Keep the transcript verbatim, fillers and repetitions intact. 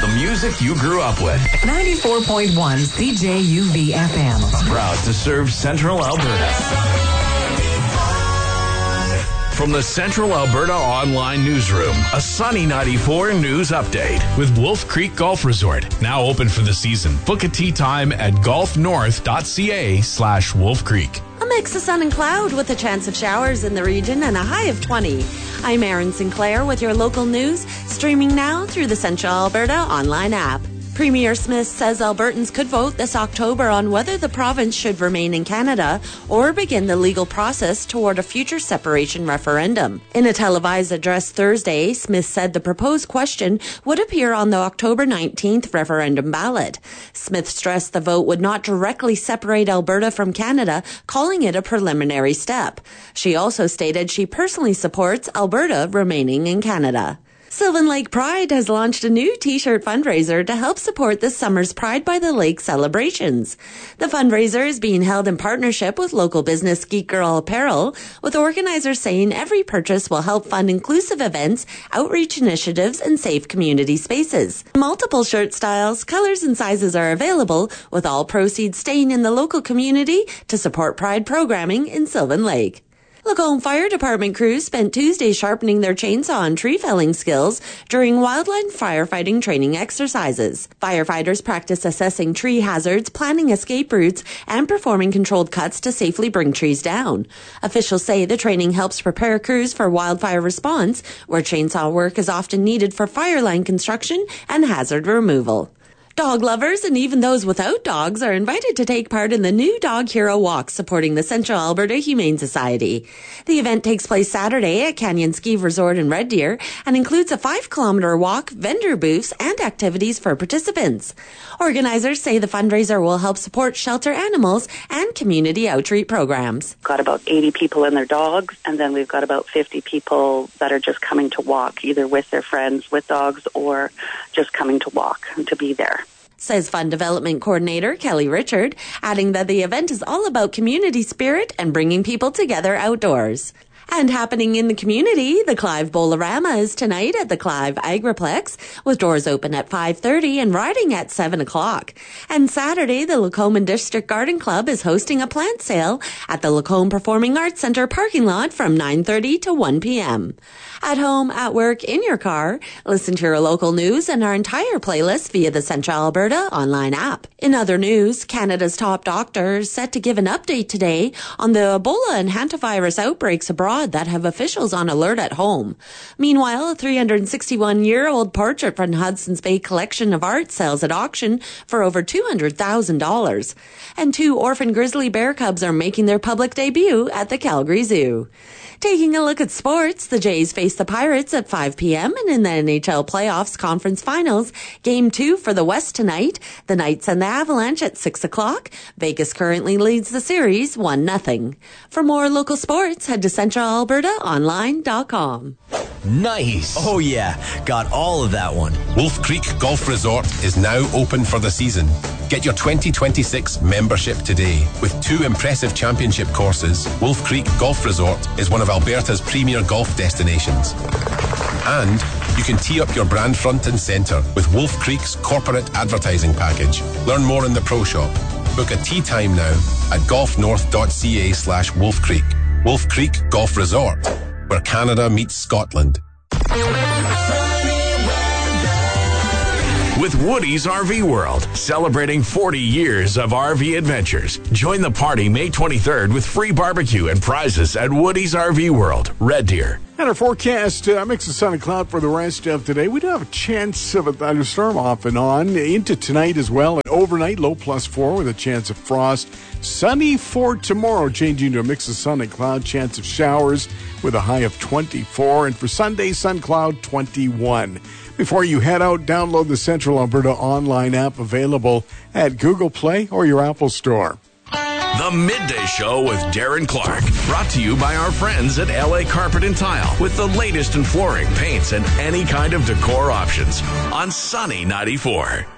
the music you grew up with. ninety-four point one C J U V F M. Proud to serve Central Alberta. From the Central Alberta Online Newsroom, a Sunny ninety-four news update. With Wolf Creek Golf Resort, now open for the season. Book a tee time at golfnorth.ca slash Wolf Creek. A mix of sun and cloud with a chance of showers in the region and a high of twenty. I'm Erin Sinclair with your local news, streaming now through the Central Alberta online app. Premier Smith says Albertans could vote this October on whether the province should remain in Canada or begin the legal process toward a future separation referendum. In a televised address Thursday, Smith said the proposed question would appear on the October nineteenth referendum ballot. Smith stressed the vote would not directly separate Alberta from Canada, calling it a preliminary step. She also stated she personally supports Alberta remaining in Canada. Sylvan Lake Pride has launched a new t-shirt fundraiser to help support this summer's Pride by the Lake celebrations. The fundraiser is being held in partnership with local business Geek Girl Apparel, with organizers saying every purchase will help fund inclusive events, outreach initiatives, and safe community spaces. Multiple shirt styles, colors, and sizes are available, with all proceeds staying in the local community to support Pride programming in Sylvan Lake. Lacombe Fire Department crews spent Tuesday sharpening their chainsaw and tree felling skills during wildland firefighting training exercises. Firefighters practice assessing tree hazards, planning escape routes, and performing controlled cuts to safely bring trees down. Officials say the training helps prepare crews for wildfire response, where chainsaw work is often needed for fire line construction and hazard removal. Dog lovers and even those without dogs are invited to take part in the new Dog Hero Walk supporting the Central Alberta Humane Society. The event takes place Saturday at Canyon Ski Resort in Red Deer and includes a five-kilometer walk, vendor booths, and activities for participants. Organizers say the fundraiser will help support shelter animals and community outreach programs. We've got about eighty people and their dogs, and then we've got about fifty people that are just coming to walk, either with their friends with dogs or just coming to walk and to be there, says Fund Development Coordinator Kelly Richard, adding that the event is all about community spirit and bringing people together outdoors. And happening in the community, the Clive Bowl-O-Rama is tonight at the Clive Agriplex, with doors open at five thirty and riding at seven o'clock. And Saturday, the Lacombe District Garden Club is hosting a plant sale at the Lacombe Performing Arts Centre parking lot from nine thirty to one p.m. At home, at work, in your car, listen to your local news and our entire playlist via the Central Alberta online app. In other news, Canada's top doctor is set to give an update today on the Ebola and hantavirus outbreaks abroad that have officials on alert at home. Meanwhile, a three hundred sixty-one-year-old portrait from Hudson's Bay collection of art sells at auction for over two hundred thousand dollars. And two orphan grizzly bear cubs are making their public debut at the Calgary Zoo. Taking a look at sports, the Jays face the Pirates at five p.m. and in the N H L Playoffs Conference Finals, Game two for the West tonight, the Knights and the Avalanche at six o'clock. Vegas currently leads the series one nothing. For more local sports, head to central alberta online dot com. Nice. Oh yeah, got all of that one. Wolf Creek Golf Resort is now open for the season. Get your twenty twenty-six membership today. With two impressive championship courses, Wolf Creek Golf Resort is one of Alberta's premier golf destinations. And you can tee up your brand front and centre with Wolf Creek's corporate advertising package. Learn more in the Pro Shop. Book a tee time now at golfnorth.ca slash Wolf Creek. Wolf Creek Golf Resort, where Canada meets Scotland. With Woody's R V World, celebrating forty years of R V adventures. Join the party May twenty-third with free barbecue and prizes at Woody's R V World, Red Deer. And our forecast, uh, mix of sun and cloud for the rest of today. We do have a chance of a thunderstorm off and on into tonight as well. And overnight, low plus four with a chance of frost. Sunny for tomorrow, changing to a mix of sun and cloud. Chance of showers with a high of twenty-four. And for Sunday, sun cloud twenty-one. Before you head out, download the Central Alberta online app available at Google Play or your Apple Store. The Midday Show with Darren Clark. Brought to you by our friends at L A Carpet and Tile. With the latest in flooring, paints, and any kind of decor options. On Sunny ninety-four.